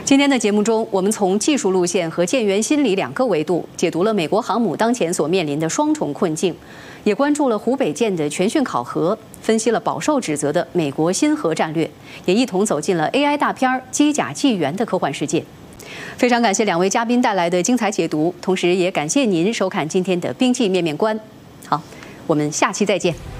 今天的节目中，我们从技术路线和舰员心理两个维度解读了美国航母当前所面临的双重困境，也关注了湖北舰的全训考核，分析了饱受指责的美国新核战略，也一同走进了 AI 大片《机甲纪元》的科幻世界。非常感谢两位嘉宾带来的精彩解读，同时也感谢您收看今天的兵器面面观。好，我们下期再见。